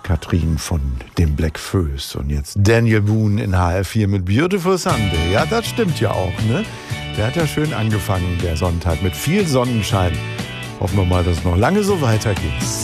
Katrin von dem Black Föß. Und jetzt Daniel Boone in HR4 mit Beautiful Sunday. Ja, das stimmt ja auch, ne? Der hat ja schön angefangen, der Sonntag, mit viel Sonnenschein. Hoffen wir mal, dass es noch lange so weitergeht.